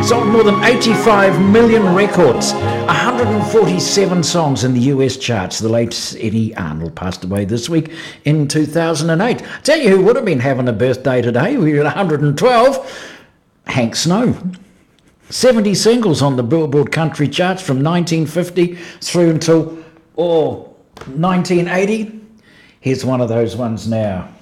Sold more than 85 million records. 147 songs in the US charts. The late Eddie Arnold passed away this week in 2008. Tell you who would have been having a birthday today. We were at 112. Hank Snow. 70 singles on the Billboard country charts from 1950 through until 1980. Here's one of those ones now.